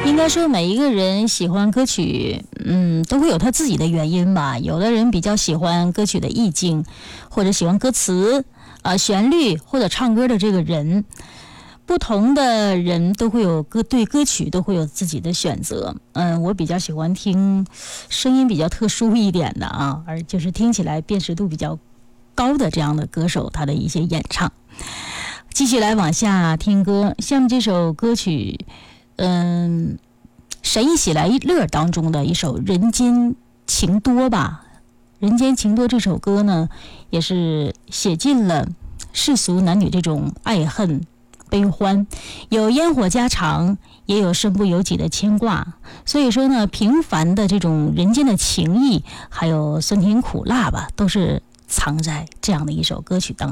应该说每一个人喜欢歌曲，都会有他自己的原因吧。有的人比较喜欢歌曲的意境，或者喜欢歌词旋律，或者唱歌的这个人。不同的人都会有对歌曲都会有自己的选择。我比较喜欢听声音比较特殊一点的而就是听起来辨识度比较高的这样的歌手，他的一些演唱。继续来往下听歌，下面这首歌曲，神医喜来乐当中的一首《人间情多》吧。《人间情多》这首歌呢，也是写尽了世俗男女这种爱恨悲欢，有烟火家常，也有身不由己的牵挂。所以说呢，平凡的这种人间的情谊，还有酸甜苦辣吧，都是藏在这样的一首歌曲当中。